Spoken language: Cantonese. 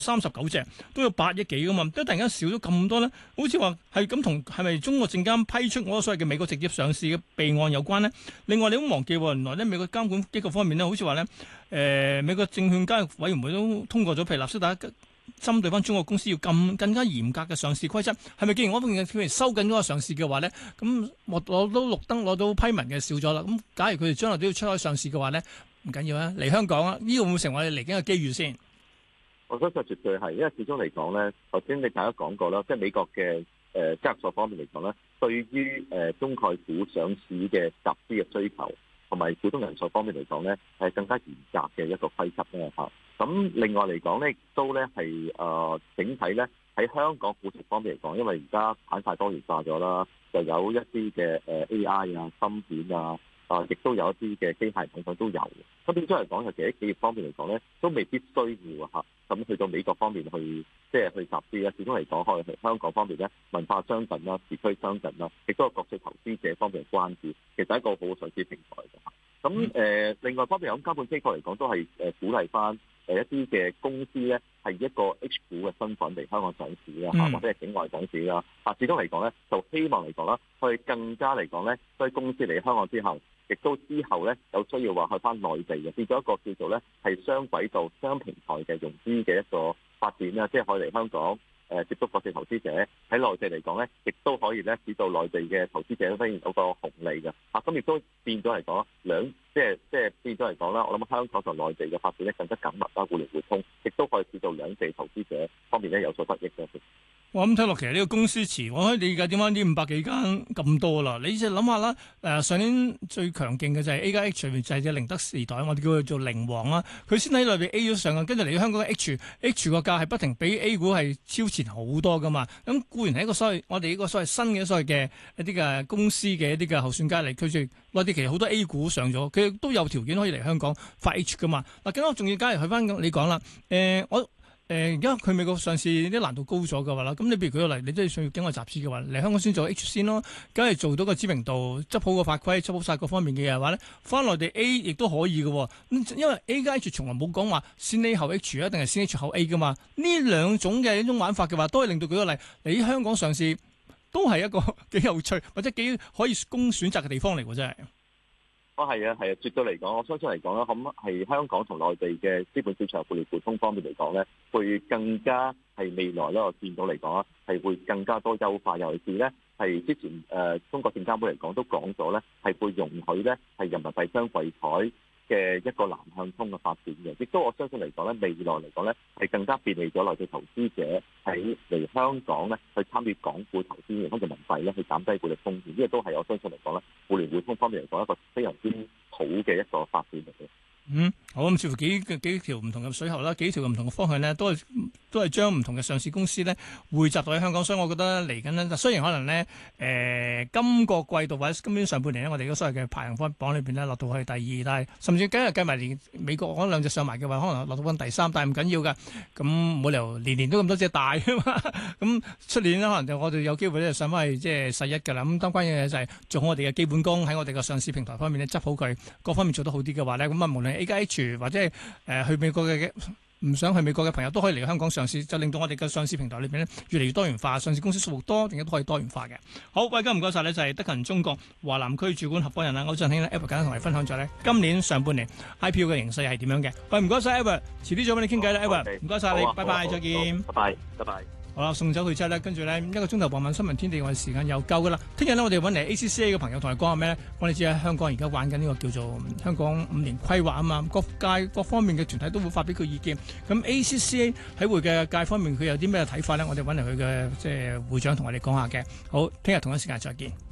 39隻，都有8億幾噶嘛，都突然間少咗咁多咧，好似話係咁同係咪中國證監批出我所謂嘅美國直接上市嘅備案有關咧？另外你都忘記喎，原來咧美國監管機構方面咧，好似話咧，美國證券交易委員會都通過咗，譬如納斯達克針對翻中國公司要更加嚴格嘅上市規則，係咪既然我份嘅收緊咗個上市嘅話咧，咁我攞到綠燈攞到批文嘅少咗啦，咁假如佢哋將來都要出開上市嘅話咧，唔緊要啊，嚟香港啊，呢個會唔會成為我哋嚟緊嘅機遇先？ 我覺得絕對係，因為始終嚟講咧，頭先你大家講過啦，即係美國嘅交易所方面嚟講咧，對於中概股上市嘅集資嘅追求，同埋股東人數方面嚟講咧，係更加嚴格嘅一個規則咧嚇。咁另外嚟講咧，亦都咧係整體咧喺香港股市方面嚟講，因為而家板塊多元化咗啦，就有一啲嘅AI 啊、芯片啊。亦都有一啲嘅機械等等都有。咁變咗嚟講，其實喺企業方面嚟講咧，都未必需要嚇。咁去到美國方面去，即係去集資咧。始終嚟講，可能香港方面咧，文化相近啦、時區相近啦，亦都有國際投資者方面嘅關注，其實係一個好嘅上市平台嘅。咁另外方面，咁監管機構嚟講都係鼓勵翻一啲嘅公司咧，係一個 H 股嘅身份嚟香港上市啦，或者係境外上市啦。始終嚟講咧，就希望嚟講啦，去更加嚟講咧，所以公司嚟香港之後，亦都之後咧有需要話去翻內地嘅，變咗一個叫做咧係雙軌道、雙平台嘅融資嘅一個發展啦，即係可以嚟香港接觸國際投資者，喺內地嚟講咧，亦都可以咧使到內地嘅投資者都當然有個紅利嘅。咁亦都變咗嚟講即係變咗嚟講啦，我諗香港同內地嘅發展咧更加緊密啦，互聯互通，亦都可以使到兩地投資者方面咧有所得益嘅。 我咁睇落，其實呢個公司池，我可以理解點解呢500幾間咁多啦。你就諗下啦，上年最強勁嘅就係 A 加 H， 就係隻寧德時代，我哋叫佢做寧王啦。佢先喺內地 A 咗上嘅，跟住嚟到香港嘅 H 個價係不停比 A 股係超前好多噶嘛。咁固然係一個我哋呢個所謂新嘅所謂嘅一啲嘅公司嘅一啲嘅候選佳麗，佢就內地其實好多 A 股上咗，佢都有條件可以嚟香港發 H 噶嘛。嗱，更加重要，假如去翻你講啦，而家佢美國上市啲難度高咗嘅話啦，咁你譬如舉個例，你都要上境外集資嘅話，嚟香港先做 H 先咯，梗係做到個知名度，執好個法規，執好晒各方面嘅嘢嘅話咧，翻內地 A 亦都可以嘅，因為 A 加 H 從來冇講話先 A 後 H 啊，定係先 H 後 A 噶嘛，呢兩種嘅一種玩法嘅話，都係令到舉個例，你喺香港上市都係一個幾有趣或者幾可以供選擇嘅地方嚟喎，真係。 係啊，絕對嚟講，我相信嚟講咧，咁係香港同內地嘅資本市場互聯互通方面嚟講咧，會更加係未來咧，我見到嚟講啊，係會更加多優化，尤其是咧係之前中國證監會嚟講都講咗咧，係會容許咧係人民幣雙櫃台嘅一個南向通嘅發展嘅，亦都我相信嚟講咧，未來嚟講咧係更加便利咗內地投資者喺嚟香港咧去參與港股投資，用翻人民幣咧去減低匯率風險，呢個都係我相信嚟講咧，互聯互通方面嚟講一個非常之好嘅一個發展嚟嘅。 好咁，似乎幾條唔同嘅水喉啦，幾條唔同嘅方向咧，都係將唔同嘅上市公司咧匯集到喺香港，所以我覺得嚟緊咧，雖然可能咧今個季度或者今年上半年咧，我哋嗰所謂嘅排行榜裏邊咧落到去第2，但係甚至今日計埋連美國嗰兩隻上埋嘅話，可能落到翻第3，但係唔緊要㗎，咁冇理由年年都咁多隻大㗎嘛，咁出年咧可能我哋有機會咧上翻去即係世一㗎啦，咁當關鍵嘅就係做好我哋嘅基本功，喺我哋嘅上市平台方面咧執好佢，各方面做得好啲嘅話咧，咁啊無論A 加 H 或者係去美國嘅唔想去美國嘅朋友都可以嚟香港上市，就令到我哋嘅上市平台裏邊咧越嚟越多元化，上市公司數目多，定都可以多元化嘅。好，喂，今日唔該晒咧，就係德勤中國華南區主管合夥人啊，歐振興咧 Albert 簡單同你分享咗咧今年上半年 IPO 嘅形勢係點樣嘅。喂，唔該晒 Albert，遲啲再揾你傾偈啦 Albert，唔該晒你，拜拜，再見， 拜拜。 好啦，送走佢之後咧，跟住咧1個鐘頭傍晚新聞天地，我哋時間又夠噶啦。聽日咧，我哋揾嚟 ACCA 嘅朋友同你講下咩咧？我哋知喺香港而家玩緊呢個叫做香港5年規劃啊嘛，各界各方面嘅團體都會發表佢意見。咁 ACCA 喺會嘅界方面，佢有啲咩睇法咧？我哋揾嚟佢嘅即係會長同我哋講下嘅。好，聽日同一時間再見。